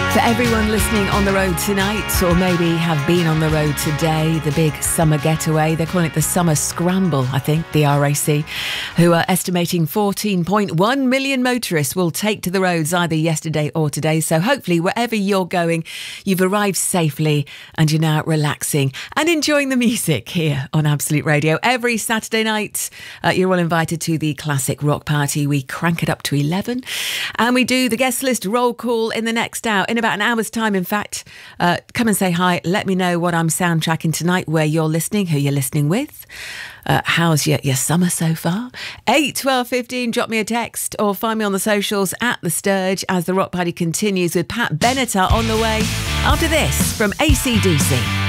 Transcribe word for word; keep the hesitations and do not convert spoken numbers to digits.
For everyone listening on the road tonight, or maybe have been on the road today, the big summer getaway, they're calling it the Summer Scramble, I think, the R A C, who are estimating fourteen point one million motorists will take to the roads either yesterday or today. So hopefully wherever you're going, you've arrived safely and you're now relaxing and enjoying the music here on Absolute Radio. Every Saturday night, uh, you're all invited to the Classic Rock Party. We crank it up to eleven and we do the guest list roll call in the next hour. In about an hour's time, in fact, uh, come and say hi. Let me know what I'm soundtracking tonight, where you're listening, who you're listening with. Uh, how's your, your summer so far? eight, twelve, fifteen, drop me a text or find me on the socials at The Sturge as the Rock Party continues with Pat Benatar on the way after this from A C D C.